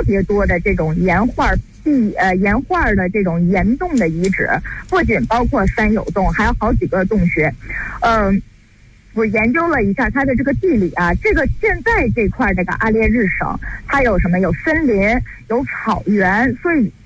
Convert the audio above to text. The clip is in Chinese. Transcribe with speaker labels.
Speaker 1: 别多的这种岩画的这种岩洞的遗址，不仅包括山有洞，还有好几个洞穴。我研究了一下它的这个地理啊，这个现在这块这个阿列日省，它有什么？有森林，有草原，所以